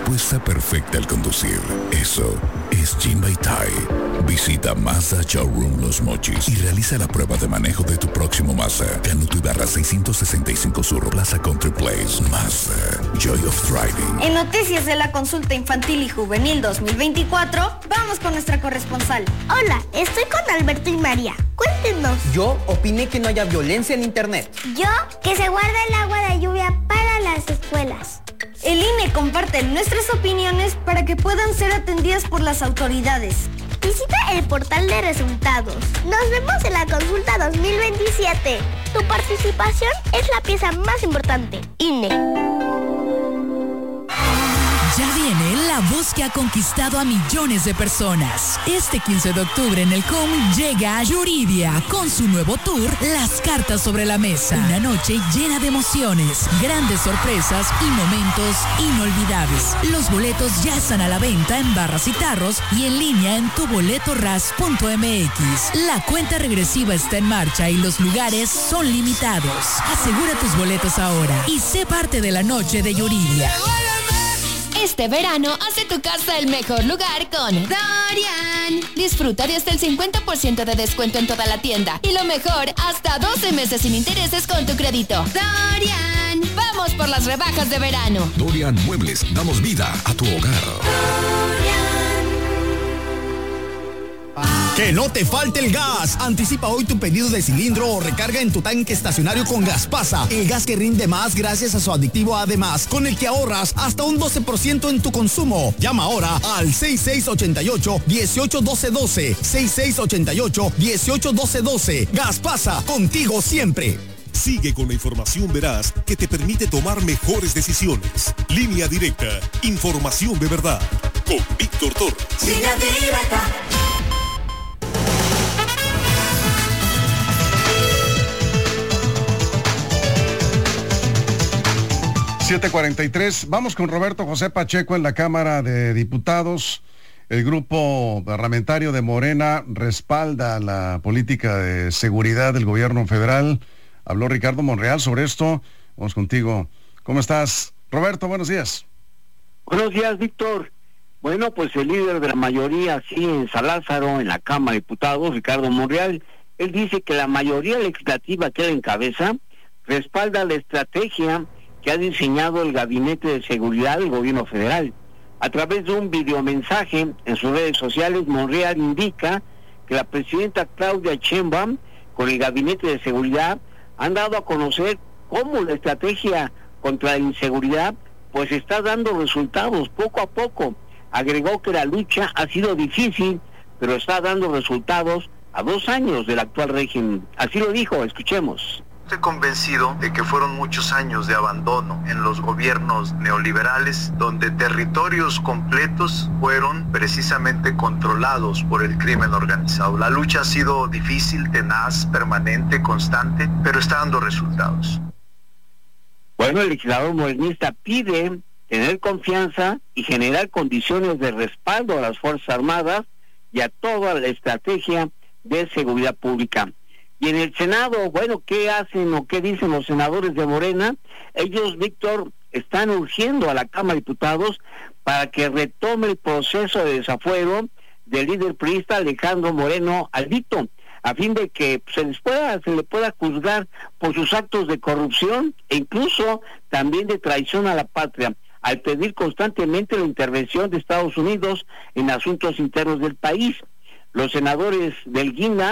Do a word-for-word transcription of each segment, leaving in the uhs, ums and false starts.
respuesta perfecta al conducir. Eso es Jinbei-Tai. Visita Mazda Showroom Los Mochis y realiza la prueba de manejo de tu próximo Mazda. Canuto Ibarra seiscientos sesenta y cinco Sur, Plaza Country Place. Mazda, Joy of Driving. En noticias de la consulta infantil y juvenil dos mil veinticuatro, vamos con nuestra corresponsal. Hola, estoy con Alberto y María. Cuéntenos. Yo opiné que no haya violencia en internet. Yo, que se guarda el agua de lluvia para las escuelas. El I N E comparte nuestras opiniones para que puedan ser atendidas por las autoridades. Visita el portal de resultados. Nos vemos en la consulta dos mil veintisiete. Tu participación es la pieza más importante. I N E. Ya viene la voz que ha conquistado a millones de personas. Este quince de octubre en el C O M llega Yuridia con su nuevo tour Las Cartas sobre la Mesa. Una noche llena de emociones, grandes sorpresas y momentos inolvidables. Los boletos ya están a la venta en barras y tarros y en línea en tu boleto ras punto eme equis. La cuenta regresiva está en marcha y los lugares son limitados. Asegura tus boletos ahora y sé parte de la noche de Yuridia. Este verano, hace tu casa el mejor lugar con Dorian. Disfruta de hasta el cincuenta por ciento de descuento en toda la tienda. Y lo mejor, hasta doce meses sin intereses con tu crédito. Dorian. Vamos por las rebajas de verano. Dorian Muebles, damos vida a tu hogar. Que no te falte el gas. Anticipa hoy tu pedido de cilindro o recarga en tu tanque estacionario con Gaspasa. El gas que rinde más gracias a su aditivo Además, con el que ahorras hasta un doce por ciento en tu consumo. Llama ahora al seis seis ocho ocho, uno ocho uno dos doce. seis seis ocho ocho, uno ocho uno dos doce. Gaspasa, contigo siempre. Sigue con la información veraz que te permite tomar mejores decisiones. Línea Directa. Información de verdad. Con Víctor Torres. Línea Directa. siete cuarenta y tres, vamos con Roberto José Pacheco en la Cámara de Diputados. El grupo parlamentario de Morena respalda la política de seguridad del gobierno federal. Habló Ricardo Monreal sobre esto. Vamos contigo. ¿Cómo estás, Roberto? Buenos días. Buenos días, Víctor. Bueno, pues el líder de la mayoría, sí, en San Lázaro, en la Cámara de Diputados, Ricardo Monreal, él dice que la mayoría legislativa que él encabeza respalda la estrategia que ha diseñado el Gabinete de Seguridad del Gobierno Federal. A través de un videomensaje en sus redes sociales, Monreal indica que la presidenta Claudia Sheinbaum, con el Gabinete de Seguridad, han dado a conocer cómo la estrategia contra la inseguridad pues está dando resultados poco a poco. Agregó que la lucha ha sido difícil, pero está dando resultados a dos años del actual régimen. Así lo dijo, escuchemos. Estoy convencido de que fueron muchos años de abandono en los gobiernos neoliberales, donde territorios completos fueron precisamente controlados por el crimen organizado. La lucha ha sido difícil, tenaz, permanente, constante, pero está dando resultados. Bueno, el legislador morenista pide tener confianza y generar condiciones de respaldo a las Fuerzas Armadas y a toda la estrategia de seguridad pública. Y en el Senado, bueno, ¿qué hacen o qué dicen los senadores de Morena? Ellos, Víctor, están urgiendo a la Cámara de Diputados para que retome el proceso de desafuero del líder priista Alejandro Moreno Alito, a fin de que se les pueda, se le pueda juzgar por sus actos de corrupción e incluso también de traición a la patria, al pedir constantemente la intervención de Estados Unidos en asuntos internos del país. Los senadores del Guinda,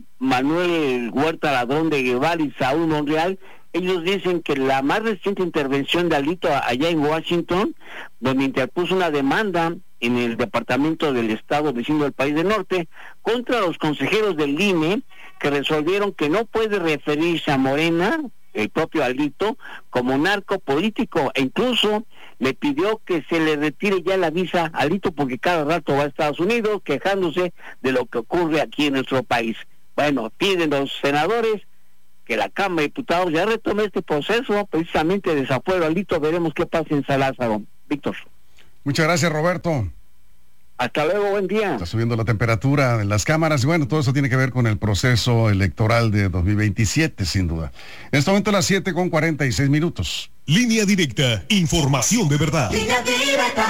Manuel Huerta Ladrón de Guevara y Saúl Monreal, ellos dicen que la más reciente intervención de Alito allá en Washington, donde interpuso una demanda en el Departamento del Estado vecino del país del norte, contra los consejeros del I N E, que resolvieron que no puede referirse a Morena, el propio Alito, como narco político, e incluso le pidió que se le retire ya la visa a Alito porque cada rato va a Estados Unidos quejándose de lo que ocurre aquí en nuestro país. Bueno, piden los senadores que la Cámara de Diputados ya retome este proceso, precisamente de desafuero a Alito. Veremos qué pasa en San Lázaro. Víctor. Muchas gracias, Roberto. Hasta luego, buen día. Está subiendo la temperatura en las cámaras y bueno, todo eso tiene que ver con el proceso electoral de dos mil veintisiete, sin duda. En este momento a las siete con cuarenta y seis minutos. Línea directa, información de verdad. Línea directa.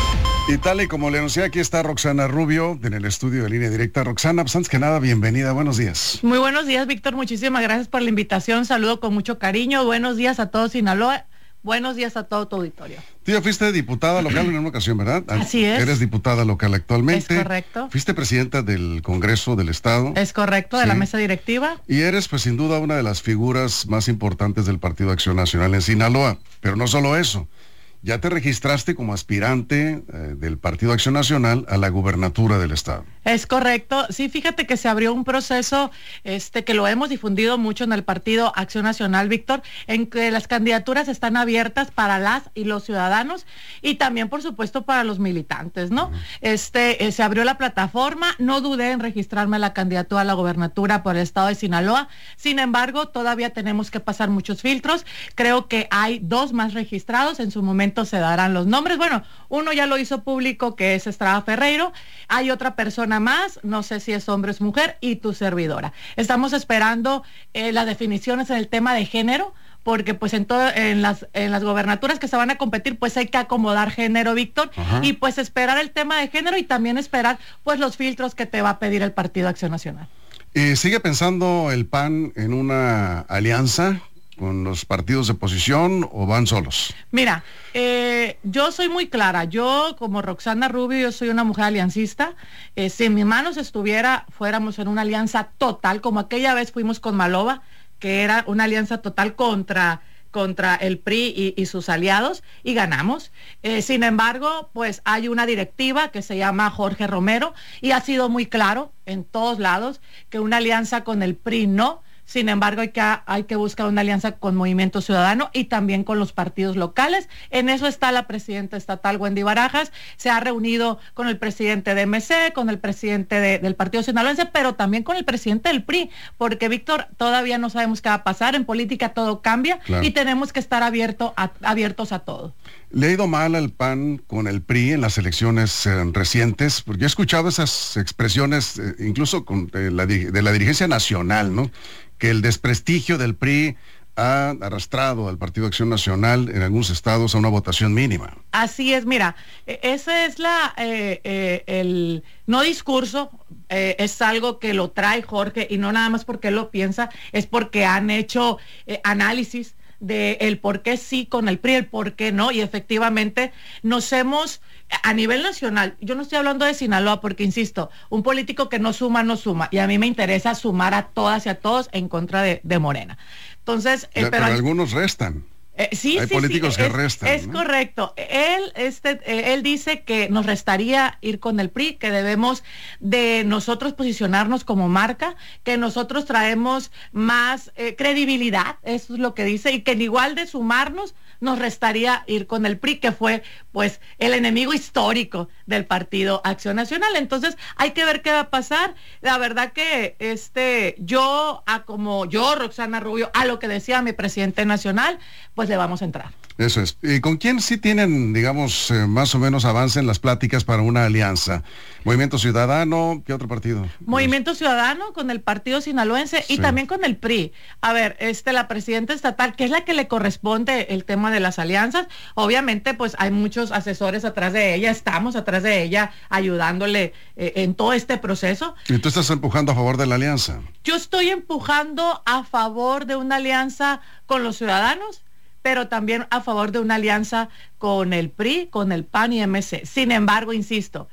Y tal y como le anuncié, aquí está Roxana Rubio en el estudio de Línea Directa. Roxana, pues antes que nada, bienvenida, buenos días. Muy buenos días, Víctor, muchísimas gracias por la invitación, saludo con mucho cariño, buenos días a todos Sinaloa. Buenos días a todo tu auditorio. Tú ya fuiste diputada local en una ocasión, ¿verdad? Así es. Eres diputada local actualmente. Es correcto. Fuiste presidenta del Congreso del Estado. Es correcto, de sí. la mesa directiva. Y eres, pues sin duda, una de las figuras más importantes del Partido Acción Nacional en Sinaloa. Pero no solo eso. Ya te registraste como aspirante eh, del Partido Acción Nacional a la gubernatura del Estado. Es correcto. Sí, fíjate que se abrió un proceso este que lo hemos difundido mucho en el Partido Acción Nacional, Víctor, en que las candidaturas están abiertas para las y los ciudadanos y también, por supuesto, para los militantes, ¿no? Uh-huh. Este, eh, se abrió la plataforma, no dudé en registrarme a la candidatura a la gubernatura por el Estado de Sinaloa. Sin embargo, todavía tenemos que pasar muchos filtros. Creo que hay dos más registrados. En su momento se darán los nombres. Bueno, uno ya lo hizo público, que es Estrada Ferreiro. Hay otra persona más, no sé si es hombre o es mujer, y tu servidora. Estamos esperando eh, las definiciones en el tema de género, porque pues en todo, en las en las gobernaturas que se van a competir, pues hay que acomodar género, Víctor, Ajá. y pues esperar el tema de género y también esperar pues los filtros que te va a pedir el Partido Acción Nacional. ¿Y sigue pensando el P A N en una alianza con los partidos de oposición o van solos? Mira, eh, yo soy muy clara. Yo, como Roxana Rubio, yo soy una mujer aliancista. Eh, si en mis manos estuviera, fuéramos en una alianza total, como aquella vez fuimos con Maloba, que era una alianza total contra, contra el P R I y, y sus aliados, y ganamos. Eh, sin embargo, pues hay una directiva que se llama Jorge Romero, y ha sido muy claro en todos lados que una alianza con el P R I no. Sin embargo, hay que, hay que buscar una alianza con Movimiento Ciudadano y también con los partidos locales. En eso está la presidenta estatal, Wendy Barajas. Se ha reunido con el presidente de M C, con el presidente de, del Partido Sinaloense, pero también con el presidente del P R I, porque, Víctor, todavía no sabemos qué va a pasar. En política todo cambia, claro, y tenemos que estar abierto a, abiertos a todo. ¿Le ha ido mal al P A N con el P R I en las elecciones eh, recientes? Porque yo he escuchado esas expresiones, eh, incluso con, eh, la, de la dirigencia nacional, ¿no? Que el desprestigio del P R I ha arrastrado al Partido Acción Nacional en algunos estados a una votación mínima. Así es, mira, ese es la eh, eh, el no discurso, eh, es algo que lo trae Jorge, y no nada más porque él lo piensa, es porque han hecho eh, análisis de el por qué sí con el P R I, el por qué no, y efectivamente nos hemos, a nivel nacional, yo no estoy hablando de Sinaloa porque, insisto, un político que no suma, no suma, y a mí me interesa sumar a todas y a todos en contra de, de Morena. Entonces, eh, pero, pero hay, algunos restan. Eh, sí, hay sí, políticos sí, que es, restan. Es ¿no? correcto. Él, este, eh, él dice que nos restaría ir con el P R I, que debemos de nosotros posicionarnos como marca, que nosotros traemos más eh, credibilidad, eso es lo que dice, y que en igual de sumarnos, nos restaría ir con el P R I, que fue pues el enemigo histórico del Partido Acción Nacional. Entonces hay que ver qué va a pasar. La verdad que este yo, a como yo, Roxana Rubio, a lo que decía mi presidente nacional, pues le vamos a entrar. Eso es. ¿Y con quién sí tienen, digamos, eh, más o menos avance en las pláticas para una alianza? ¿Movimiento Ciudadano? ¿Qué otro partido? Movimiento Ciudadano con el Partido Sinaloense, sí, y también con el P R I. A ver, este, la presidenta estatal, que es la que le corresponde el tema de las alianzas, obviamente pues hay muchos asesores atrás de ella, estamos atrás de ella ayudándole eh, en todo este proceso. ¿Y tú estás empujando a favor de la alianza? Yo estoy empujando a favor de una alianza con los ciudadanos, pero también a favor de una alianza con el P R I, con el P A N y M C. Sin embargo, insisto,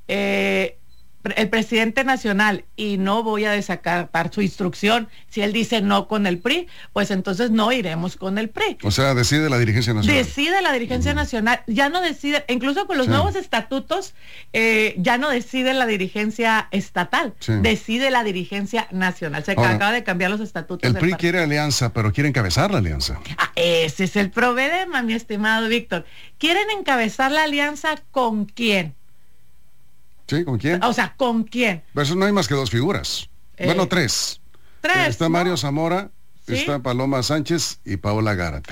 eh, el presidente nacional, y no voy a desacatar su instrucción, si él dice no con el P R I, pues entonces no iremos con el P R I. O sea, decide la dirigencia nacional. Decide la dirigencia uh-huh. nacional, ya no decide, incluso con los sí. nuevos estatutos, eh, ya no decide la dirigencia estatal, sí. decide la dirigencia nacional. Se Ahora, acaba de cambiar los estatutos. El P R I partido. quiere alianza, pero quiere encabezar la alianza. Ah, ese es el problema, mi estimado Víctor. ¿Quieren encabezar la alianza con quién? Sí, ¿con quién? O sea, ¿con quién? Pues no hay más que dos figuras. Eh, bueno, tres. Tres. Está Mario Zamora, ¿sí? está Paloma Sánchez y Paola Gárate.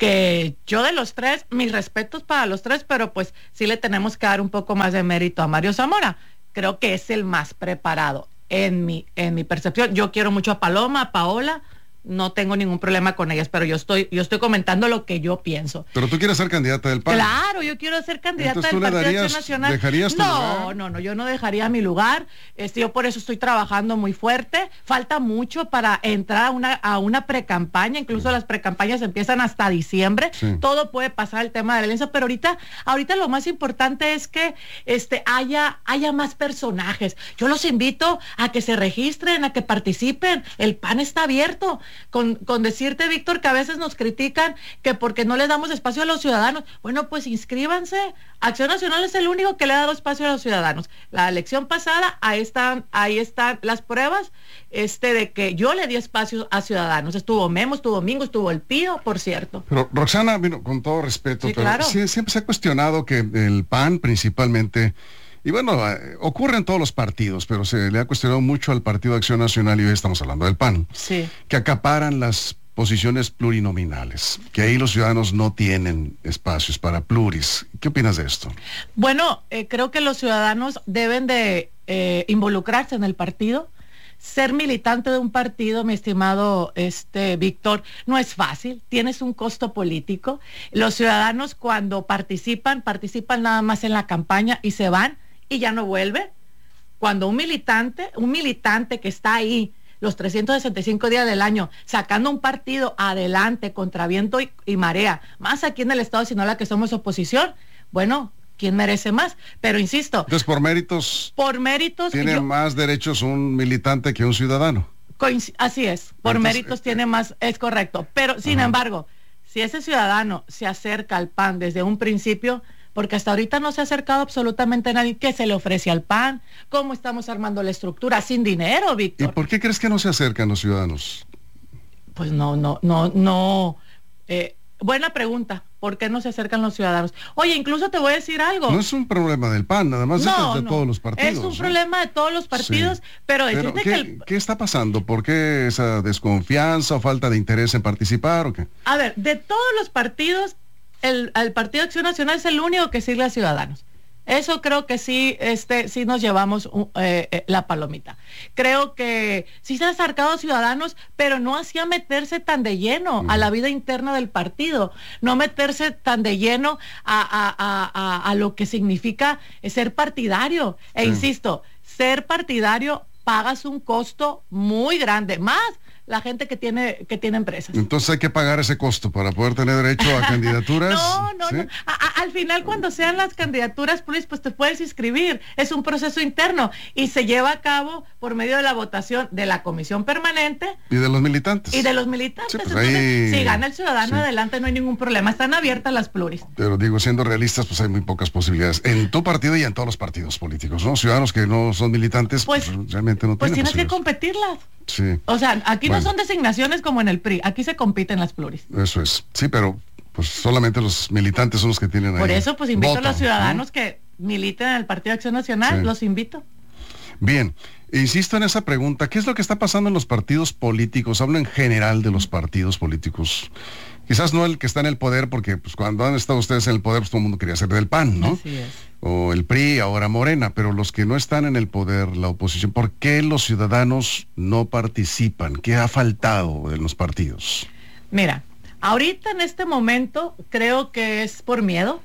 que yo de los tres, mis respetos para los tres, pero pues sí le tenemos que dar un poco más de mérito a Mario Zamora. Creo que es el más preparado en mi, en mi percepción. Yo quiero mucho a Paloma, a Paola, no tengo ningún problema con ellas, pero yo estoy, yo estoy comentando lo que yo pienso. Pero tú quieres ser candidata del P A N. Claro, yo quiero ser candidata Entonces, del ¿tú le Partido darías, Acción Nacional. dejarías tu no, lugar? no, no, yo no dejaría mi lugar. Este, yo por eso estoy trabajando muy fuerte. Falta mucho para entrar a una, a una precampaña, incluso las precampañas empiezan hasta diciembre. Sí. Todo puede pasar el tema de la alianza, pero ahorita, ahorita lo más importante es que este, haya, haya más personajes. Yo los invito a que se registren, a que participen. El P A N está abierto. Con, con decirte, Víctor, que a veces nos critican que porque no les damos espacio a los ciudadanos. Bueno, pues inscríbanse. Acción Nacional es el único que le ha dado espacio a los ciudadanos. La elección pasada, ahí están, ahí están las pruebas este, de que yo le di espacio a ciudadanos. Estuvo Memo, estuvo Domingo, estuvo el Pío, por cierto. Pero Roxana, bueno, con todo respeto, sí, pero claro. sí, siempre se ha cuestionado que el P A N principalmente, y bueno, eh, ocurre en todos los partidos, pero se le ha cuestionado mucho al Partido Acción Nacional, y hoy estamos hablando del P A N, sí. que acaparan las posiciones plurinominales, que ahí los ciudadanos no tienen espacios para pluris. ¿Qué opinas de esto? Bueno, eh, creo que los ciudadanos deben de eh, involucrarse en el partido. Ser militante de un partido, mi estimado este Víctor, no es fácil, tienes un costo político. Los ciudadanos cuando participan, participan nada más en la campaña y se van y ya no vuelven. Cuando un militante, un militante que está ahí los trescientos sesenta y cinco días del año, sacando un partido adelante contra viento y, y marea, más aquí en el estado de Sinaloa que somos oposición, bueno, ¿quién merece más? Pero insisto. Entonces, por méritos. Por méritos. Tiene yo, más derechos un militante que un ciudadano. Así es, por Entonces, méritos eh, tiene más, es correcto. Pero, sin ajá. embargo, si ese ciudadano se acerca al P A N desde un principio, porque hasta ahorita no se ha acercado absolutamente a nadie, ¿qué se le ofrece al P A N? ¿Cómo estamos armando la estructura? Sin dinero, Víctor. ¿Y por qué crees que no se acercan los ciudadanos? Pues no, no, no, no. Eh, buena pregunta. ¿Por qué no se acercan los ciudadanos? Oye, incluso te voy a decir algo. No es un problema del P A N, nada más no, es de no. todos los partidos. Es un ¿no? problema de todos los partidos, sí. pero decirte pero ¿qué, que el... ¿qué está pasando? ¿Por qué esa desconfianza o falta de interés en participar o qué? A ver, de todos los partidos, el, el Partido Acción Nacional es el único que sirve a ciudadanos. Eso creo que sí, este, sí nos llevamos uh, eh, la palomita. Creo que sí se han acercado ciudadanos, pero no hacía meterse tan de lleno mm. a la vida interna del partido, no meterse tan de lleno a, a, a, a, a lo que significa ser partidario. E sí. insisto, ser partidario pagas un costo muy grande, más la gente que tiene que tiene empresas. Entonces hay que pagar ese costo para poder tener derecho a candidaturas. No, no, ¿sí? no. A, a, al final cuando sean las candidaturas, pues, pues te puedes inscribir. Es un proceso interno y se lleva a cabo por medio de la votación de la comisión permanente. Y de los militantes. Y de los militantes. Sí, pues Entonces, ahí... si gana el ciudadano, sí. adelante, no hay ningún problema. Están abiertas las pluris. Pero digo, siendo realistas, pues hay muy pocas posibilidades. En tu partido y en todos los partidos políticos, ¿no? Ciudadanos que no son militantes, pues, pues realmente no pues tienen tienes que competirlas. Sí. O sea, aquí bueno. no son designaciones como en el P R I, aquí se compiten las pluris. Eso es, sí, pero pues solamente los militantes son los que tienen ahí. Por eso, pues invito voto, a los ciudadanos ¿no? que militen en el Partido Acción Nacional, sí. los invito. Bien, insisto en esa pregunta, ¿qué es lo que está pasando en los partidos políticos? Hablo en general de los partidos políticos. Quizás no el que está en el poder, porque pues cuando han estado ustedes en el poder, pues todo el mundo quería ser del P A N, ¿no? Así es. O el P R I, ahora Morena, pero los que no están en el poder, la oposición, ¿por qué los ciudadanos no participan? ¿Qué ha faltado en los partidos? Mira, ahorita en este momento creo que es por miedo.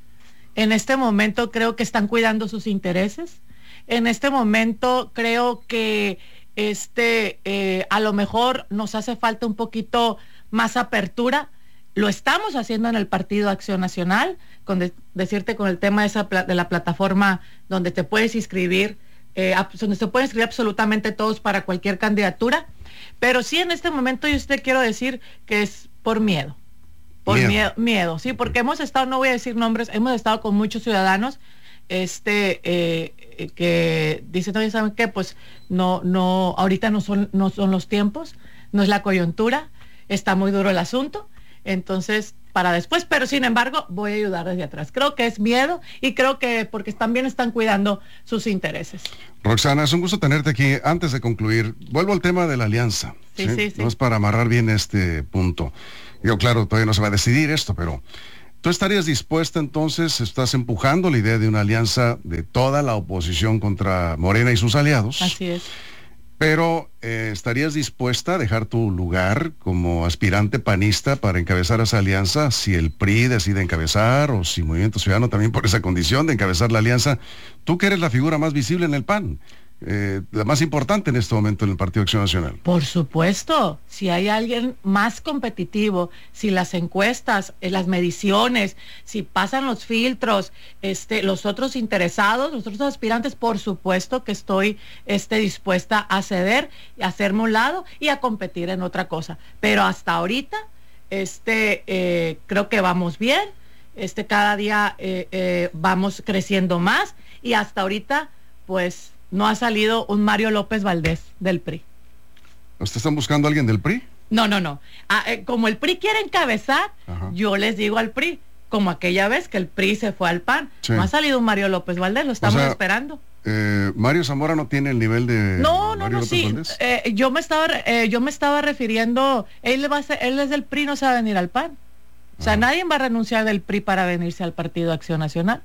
En este momento creo que están cuidando sus intereses. En este momento creo que este eh, a lo mejor nos hace falta un poquito más apertura. Lo estamos haciendo en el Partido Acción Nacional, con de, decirte con el tema de, esa, de la plataforma donde te puedes inscribir, eh, donde se pueden inscribir absolutamente todos para cualquier candidatura, pero sí en este momento yo te quiero decir que es por miedo, por miedo, miedo, miedo sí, porque hemos estado, no voy a decir nombres, hemos estado con muchos ciudadanos este eh, que dicen, oye, ¿saben qué? Pues no, no, ahorita no son, no son los tiempos, no es la coyuntura, está muy duro el asunto. Entonces, para después, pero sin embargo, voy a ayudar desde atrás. Creo que es miedo y creo que porque también están cuidando sus intereses. Roxana, es un gusto tenerte aquí. Antes de concluir, vuelvo al tema de la alianza. Sí, sí, sí. sí. No es para amarrar bien este punto. Yo, claro, todavía no se va a decidir esto, pero ¿tú estarías dispuesta entonces, estás empujando la idea de una alianza de toda la oposición contra Morena y sus aliados? Así es. Pero eh, ¿estarías dispuesta a dejar tu lugar como aspirante panista para encabezar esa alianza si el P R I decide encabezar o si Movimiento Ciudadano también por esa condición de encabezar la alianza? Tú que eres la figura más visible en el P A N, eh, la más importante en este momento en el Partido Acción Nacional. Por supuesto, si hay alguien más competitivo, si las encuestas, eh, las mediciones, si pasan los filtros, este, los otros interesados, los otros aspirantes, por supuesto que estoy este, dispuesta a ceder, a hacerme un lado y a competir en otra cosa. Pero hasta ahorita, este, eh, creo que vamos bien, este, cada día eh, eh, vamos creciendo más y hasta ahorita, pues, no ha salido un Mario López Valdés del P R I. ¿Usted están buscando a alguien del P R I? No, no, no. Ah, eh, como el P R I quiere encabezar, Ajá. yo les digo al P R I, como aquella vez que el P R I se fue al P A N, sí. no ha salido un Mario López Valdés, lo estamos o sea, esperando. Eh, Mario Zamora no tiene el nivel de no, no, Mario no, López sí. Valdés. Eh, yo me estaba, eh, yo me estaba refiriendo, él va a ser, él es del P R I, no se va a venir al P A N. O sea, Ajá. nadie va a renunciar del P R I para venirse al Partido Acción Nacional.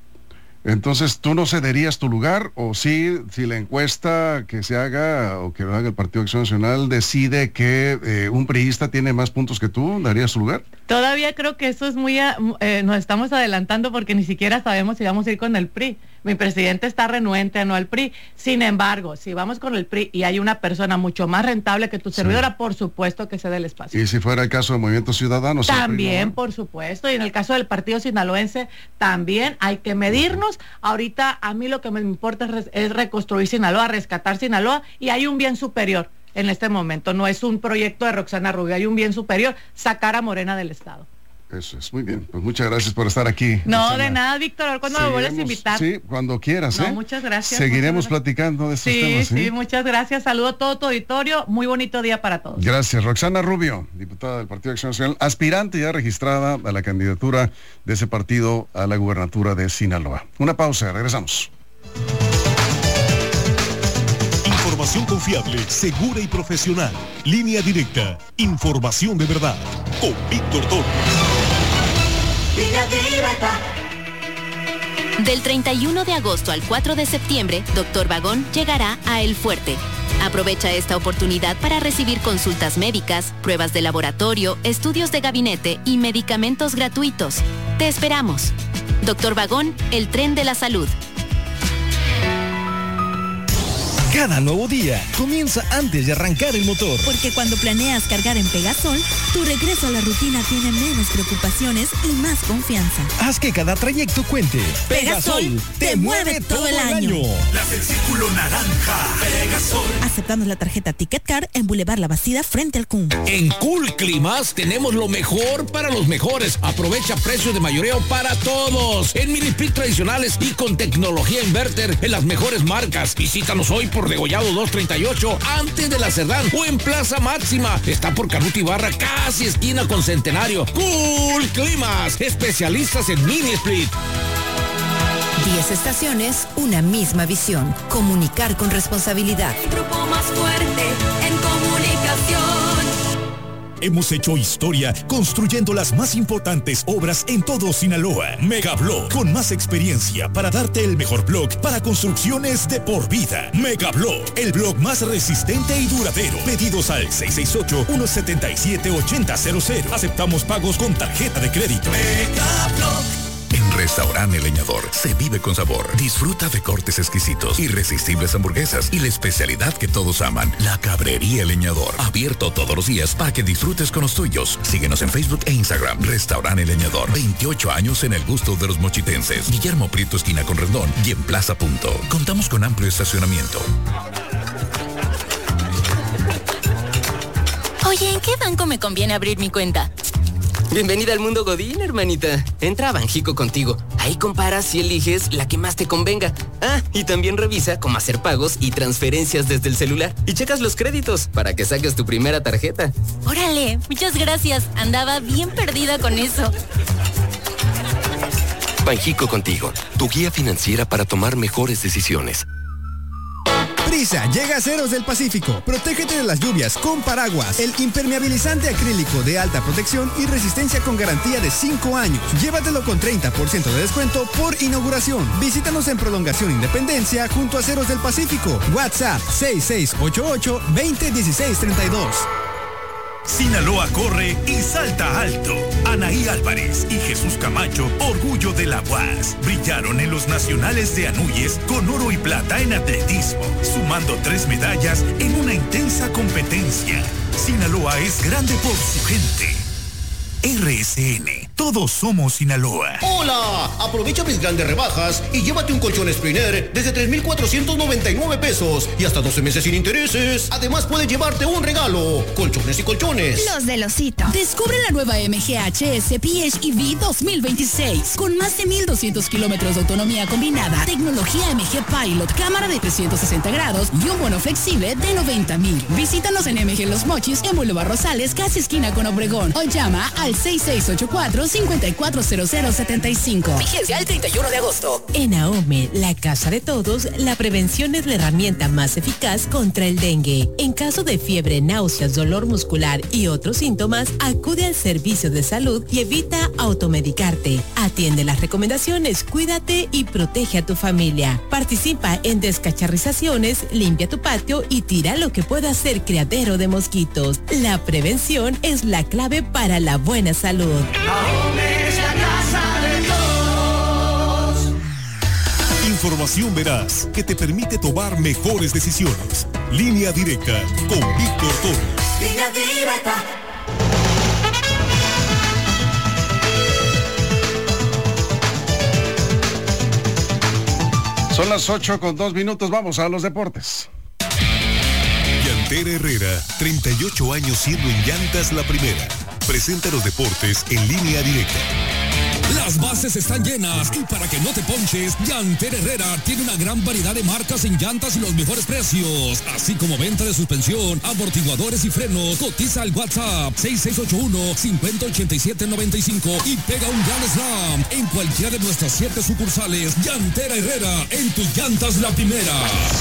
Entonces, ¿tú no cederías tu lugar? ¿O sí, si la encuesta que se haga o que lo haga el Partido Acción Nacional decide que eh, un priista tiene más puntos que tú, darías su lugar? Todavía creo que eso es muy... Eh, nos estamos adelantando porque ni siquiera sabemos si vamos a ir con el P R I. Mi presidente está renuente a no al P R I. Sin embargo, si vamos con el P R I y hay una persona mucho más rentable que tu sí. servidora, por supuesto que se dé el espacio. Y si fuera el caso del Movimiento Ciudadano... También, no, por supuesto. Y en el caso del Partido Sinaloense, también hay que medirnos. Ahorita a mí lo que me importa es, es reconstruir Sinaloa, rescatar Sinaloa, y hay un bien superior en este momento. No es un proyecto de Roxana Rubio, hay un bien superior, sacar a Morena del Estado. Eso es, muy bien. Pues muchas gracias por estar aquí. No, Roxana. De nada, Víctor. ¿Cuándo me vuelves a invitar? Sí, cuando quieras, ¿eh? No, muchas gracias. Seguiremos muchas gracias. platicando de estos sí, temas. Sí, sí, muchas gracias. Saludo a todo tu auditorio. Muy bonito día para todos. Gracias. Roxana Rubio, diputada del Partido Acción Nacional, aspirante ya registrada a la candidatura de ese partido a la gubernatura de Sinaloa. Una pausa, regresamos. Información confiable, segura y profesional. Línea directa. Información de verdad. Con Víctor Toro. Línea directa. Del treinta y uno de agosto al cuatro de septiembre, Doctor Vagón llegará a El Fuerte. Aprovecha esta oportunidad para recibir consultas médicas, pruebas de laboratorio, estudios de gabinete y medicamentos gratuitos. Te esperamos. Doctor Vagón, el tren de la salud. Cada nuevo día comienza antes de arrancar el motor. Porque cuando planeas cargar en Pegasol, tu regreso a la rutina tiene menos preocupaciones y más confianza. Haz que cada trayecto cuente. Pegasol, Pegasol te, te mueve todo el año. año. Las del círculo naranja. Pegasol. Aceptando la tarjeta Ticket Card en Boulevard La Bastida frente al C U M. En Cool Climas tenemos lo mejor para los mejores. Aprovecha precios de mayoreo para todos. En mini split tradicionales y con tecnología inverter en las mejores marcas. Visítanos hoy por Degollado doscientos treinta y ocho, antes de la Cerdán o en Plaza Máxima. Está por Canuto Ibarra, casi esquina con Centenario. Cool Climas, especialistas en mini split. Diez estaciones, una misma visión. Comunicar con responsabilidad. El grupo más fuerte en comunicación. Hemos hecho historia construyendo las más importantes obras en todo Sinaloa. Megablock, con más experiencia para darte el mejor block para construcciones de por vida. Megablock, el block más resistente y duradero. Pedidos al seis seis ocho, uno siete siete, ocho cero cero cero. Aceptamos pagos con tarjeta de crédito. Megablock. En Restaurante El Leñador se vive con sabor. Disfruta de cortes exquisitos, irresistibles hamburguesas y la especialidad que todos aman, la Cabrería El Leñador. Abierto todos los días para que disfrutes con los tuyos. Síguenos en Facebook e Instagram. Restaurante El Leñador. veintiocho años en el gusto de los mochitenses. Guillermo Prieto, esquina con Rendón y en Plaza Punto. Contamos con amplio estacionamiento. Oye, ¿en qué banco me conviene abrir mi cuenta? Bienvenida al mundo Godín, hermanita. Entra a Banjico Contigo. Ahí comparas y eliges la que más te convenga. Ah, y también revisa cómo hacer pagos y transferencias desde el celular. Y checas los créditos para que saques tu primera tarjeta. Órale, muchas gracias. Andaba bien perdida con eso. Banjico Contigo, tu guía financiera para tomar mejores decisiones. P R prisa, llega a Aceros del Pacífico. Protégete de las lluvias con paraguas. El impermeabilizante acrílico de alta protección y resistencia con garantía de cinco años. Llévatelo con treinta por ciento de descuento por inauguración. Visítanos en Prolongación Independencia junto a Aceros del Pacífico. WhatsApp seis seis ocho ocho, veinte dieciséis treinta y dos. Sinaloa corre y salta alto. Anaí Álvarez y Jesús Camacho, orgullo de la U A S, brillaron en los nacionales de Anuyes con oro y plata en atletismo, sumando tres medallas en una intensa competencia. Sinaloa es grande por su gente. R S N, todos somos Sinaloa. ¡Hola! Aprovecha mis grandes rebajas y llévate un colchón Spriner desde tres mil cuatrocientos noventa y nueve pesos y hasta doce meses sin intereses. Además puedes llevarte un regalo, colchones y colchones. Los del Osito. Descubre la nueva M G H S P H E V dos mil veintiséis con más de mil doscientos kilómetros de autonomía combinada, tecnología M G Pilot, cámara de trescientos sesenta grados y un bono flexible de noventa mil. Visítanos en M G Los Mochis en Boulevard Rosales, casi esquina con Obregón, o llama al seis seis ocho cuatro, cinco cuatro cero cero siete cinco. Vigencia el treinta y uno de agosto. En AOME, la casa de todos, la prevención es la herramienta más eficaz contra el dengue. En caso de fiebre, náuseas, dolor muscular y otros síntomas, acude al servicio de salud y evita automedicarte. Atiende las recomendaciones, cuídate y protege a tu familia. Participa en descacharrizaciones, limpia tu patio y tira lo que pueda ser criadero de mosquitos. La prevención es la clave para la buena salud. AOME es la casa de todos. Información veraz que te permite tomar mejores decisiones. Línea Directa con Víctor Torres. Línea Directa. Son las ocho con dos minutos, vamos a los deportes. Llantera Herrera, treinta y ocho años siendo en llantas la primera. Presenta los deportes en Línea Directa. Las bases están llenas y para que no te ponches, Llantera Herrera tiene una gran variedad de marcas en llantas y los mejores precios, así como venta de suspensión, amortiguadores y frenos. Cotiza al WhatsApp seis seis ocho uno, cinco cero ocho siete nueve cinco y pega un Grand Slam en cualquiera de nuestras siete sucursales. Llantera Herrera, en tus llantas la primera.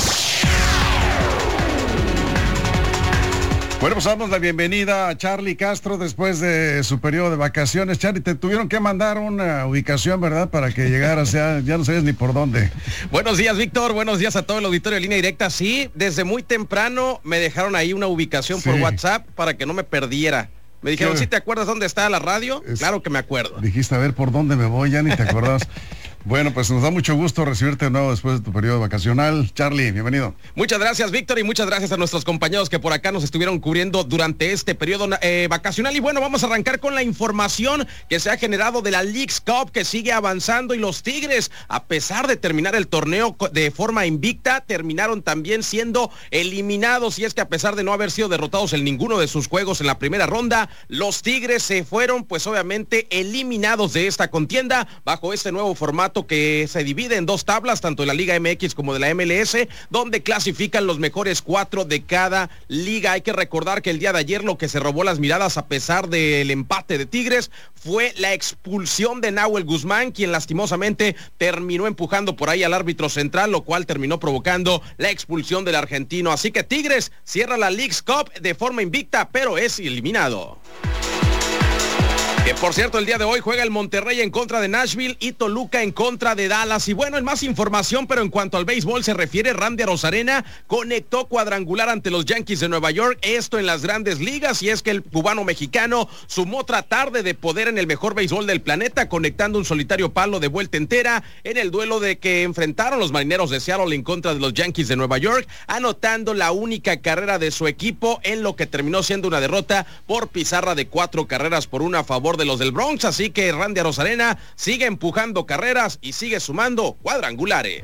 Bueno, pues damos la bienvenida a Charlie Castro después de su periodo de vacaciones. Charlie, te tuvieron que mandar una ubicación, ¿verdad? Para que llegaras, ya, ya no sabes ni por dónde. Buenos días, Víctor. Buenos días a todo el auditorio de Línea Directa. Sí, desde muy temprano me dejaron ahí una ubicación sí. por WhatsApp para que no me perdiera. Me dijeron, ¿sí te acuerdas dónde está la radio? Es... Claro que me acuerdo. Dijiste, a ver, ¿por dónde me voy? Ya ni te acordabas. Bueno, pues nos da mucho gusto recibirte de nuevo después de tu periodo vacacional. Charlie, bienvenido. Muchas gracias, Víctor, y muchas gracias a nuestros compañeros que por acá nos estuvieron cubriendo durante este periodo eh, vacacional. Y bueno, vamos a arrancar con la información que se ha generado de la Leagues Cup, que sigue avanzando, y los Tigres, a pesar de terminar el torneo de forma invicta, terminaron también siendo eliminados. Y es que a pesar de no haber sido derrotados en ninguno de sus juegos en la primera ronda, los Tigres se fueron, pues obviamente, eliminados de esta contienda bajo este nuevo formato que se divide en dos tablas, tanto de la Liga M X como de la M L S, donde clasifican los mejores cuatro de cada liga. Hay que recordar que el día de ayer lo que se robó las miradas, a pesar del empate de Tigres, fue la expulsión de Nahuel Guzmán, quien lastimosamente terminó empujando por ahí al árbitro central, lo cual terminó provocando la expulsión del argentino. Así que Tigres cierra la Leagues Cup de forma invicta, pero es eliminado. Que por cierto, el día de hoy juega el Monterrey en contra de Nashville y Toluca en contra de Dallas. Y bueno, en más información, pero en cuanto al béisbol se refiere, Randy Arozarena conectó cuadrangular ante los Yankees de Nueva York, esto en las grandes ligas, y es que el cubano mexicano sumó otra tarde de poder en el mejor béisbol del planeta, conectando un solitario palo de vuelta entera en el duelo de que enfrentaron los Marineros de Seattle en contra de los Yankees de Nueva York, anotando la única carrera de su equipo en lo que terminó siendo una derrota por pizarra de cuatro carreras por una a favor de los del Bronx. Así que Randy Arozarena sigue empujando carreras y sigue sumando cuadrangulares.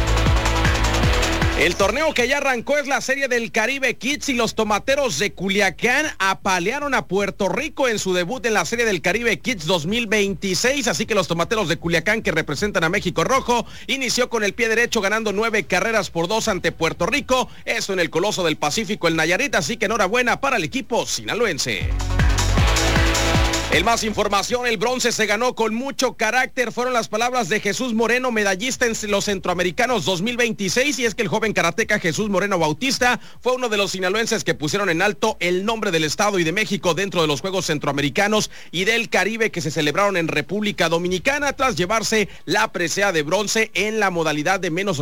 El torneo que ya arrancó es la Serie del Caribe Kids, y los Tomateros de Culiacán apalearon a Puerto Rico en su debut en la Serie del Caribe Kids dos mil veintiséis, así que los Tomateros de Culiacán, que representan a México Rojo, inició con el pie derecho ganando nueve carreras por dos ante Puerto Rico, eso en el Coloso del Pacífico, el Nayarit, así que enhorabuena para el equipo sinaloense. En más información, el bronce se ganó con mucho carácter. Fueron las palabras de Jesús Moreno, medallista en los Centroamericanos dos mil veintiséis. Y es que el joven karateca Jesús Moreno Bautista fue uno de los sinaloenses que pusieron en alto el nombre del Estado y de México dentro de los Juegos Centroamericanos y del Caribe que se celebraron en República Dominicana tras llevarse la presea de bronce en la modalidad de menos